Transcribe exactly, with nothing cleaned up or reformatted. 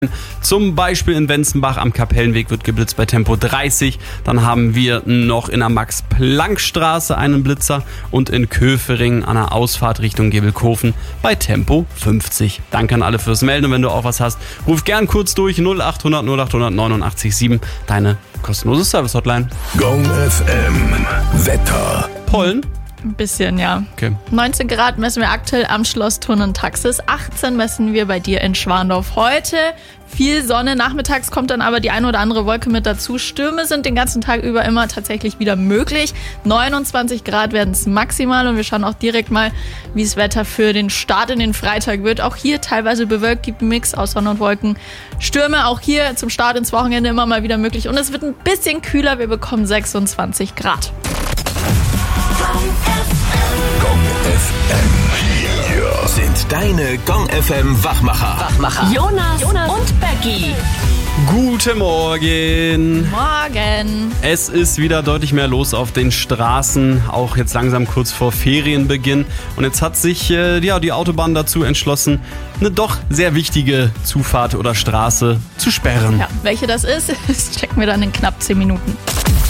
Zum Beispiel in Wenzenbach am Kapellenweg wird geblitzt bei Tempo dreißig. Dann haben wir noch in der Max-Planck-Straße einen Blitzer und in Köfering an der Ausfahrt Richtung Gebelkofen bei Tempo fünfzig. Danke an alle fürs Melden und wenn du auch was hast, ruf gern kurz durch null acht hundert null achthundert neunundachtzig sieben, deine kostenlose Service-Hotline. Gong F M Wetter. Pollen? Ein bisschen, ja. Okay. neunzehn Grad messen wir aktuell am Schloss Thurn und Taxis. achtzehn messen wir bei dir in Schwandorf. Heute viel Sonne. Nachmittags kommt dann aber die eine oder andere Wolke mit dazu. Stürme sind den ganzen Tag über immer tatsächlich wieder möglich. neunundzwanzig Grad werden es maximal und wir schauen auch direkt mal, wie das Wetter für den Start in den Freitag wird. Auch hier teilweise bewölkt, gibt einen Mix aus Sonne und Wolken. Stürme auch hier zum Start ins Wochenende immer mal wieder möglich. Und es wird ein bisschen kühler. Wir bekommen sechsundzwanzig Grad. Gong F M. Hier sind deine Gong F M Wachmacher. Wachmacher. Jonas, Jonas und Becky. Guten Morgen. Morgen. Es ist wieder deutlich mehr los auf den Straßen, auch jetzt langsam kurz vor Ferienbeginn. Und jetzt hat sich äh, ja, die Autobahn dazu entschlossen, eine doch sehr wichtige Zufahrt oder Straße zu sperren. Ja, welche das ist, das checken wir dann in knapp zehn Minuten.